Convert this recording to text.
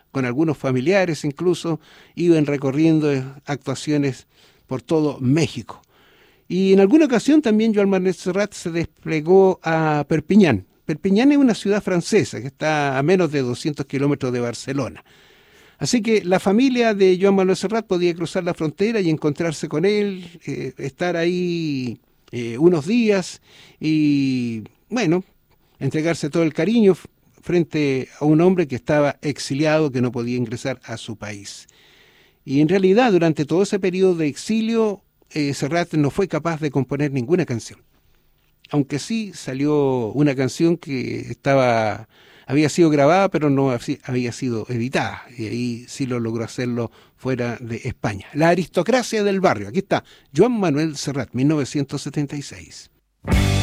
con algunos familiares incluso, iban recorriendo actuaciones por todo México. Y en alguna ocasión también Joan Manuel Serrat se desplegó a Perpiñán. Perpiñán es una ciudad francesa que está a menos de 200 kilómetros de Barcelona. Así que la familia de Joan Manuel Serrat podía cruzar la frontera y encontrarse con él, estar ahí unos días y, bueno, entregarse todo el cariño frente a un hombre que estaba exiliado, que no podía ingresar a su país. Y en realidad, durante todo ese periodo de exilio, Serrat no fue capaz de componer ninguna canción. Aunque sí salió una canción que había sido grabada, pero no había sido editada. Y ahí sí lo logró hacerlo fuera de España. La aristocracia del barrio. Aquí está, Joan Manuel Serrat, 1976.